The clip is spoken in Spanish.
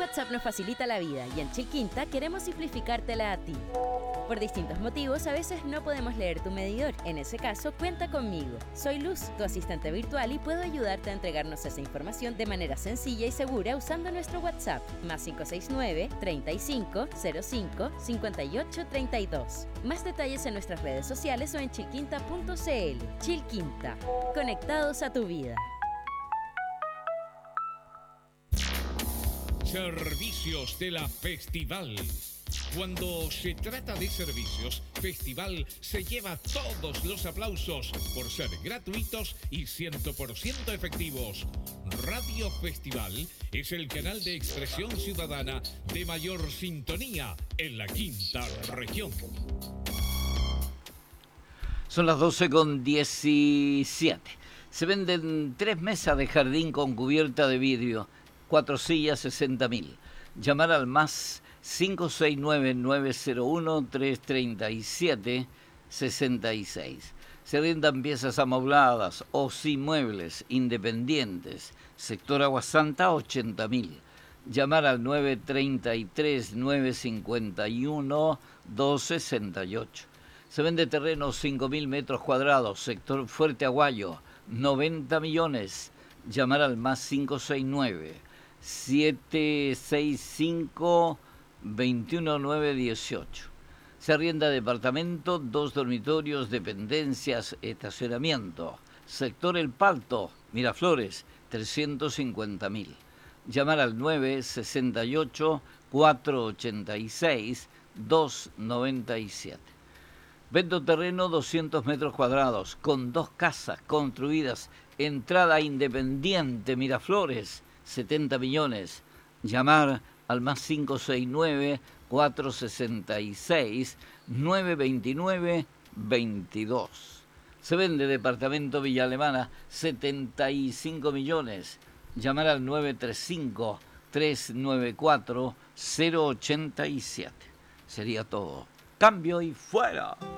WhatsApp nos facilita la vida y en Chilquinta queremos simplificártela a ti. Por distintos motivos, a veces no podemos leer tu medidor. En ese caso, cuenta conmigo. Soy Luz, tu asistente virtual, y puedo ayudarte a entregarnos esa información de manera sencilla y segura usando nuestro WhatsApp, más 569-3505-5832. Más detalles en nuestras redes sociales o en chilquinta.cl. Chilquinta, conectados a tu vida. Servicios de la Festival. Cuando se trata de servicios, Festival se lleva todos los aplausos por ser gratuitos y 100% efectivos. Radio Festival es el canal de expresión ciudadana de mayor sintonía en la quinta región. Son las 12:17. Se venden 3 mesas de jardín con cubierta de vidrio, 4 sillas, 60.000. Llamar al más 569-901-337-66. Se arriendan piezas amobladas o sin muebles, independientes. Sector Agua Santa, 80.000. Llamar al 933-951-268. Se vende terreno 5.000 metros cuadrados. Sector Fuerte Aguayo, 90 millones. Llamar al más 569-765-21918. Se arrienda departamento, 2 dormitorios, dependencias, estacionamiento. Sector El Palto, Miraflores, 350.000. Llamar al 968-486-297. Vendo terreno 200 metros cuadrados con 2 casas construidas. Entrada independiente, Miraflores, 70 millones. Llamar al más 569-466-929-22. Se vende departamento Villa Alemana, 75 millones. Llamar al 935-394-087. Sería todo. Cambio y fuera.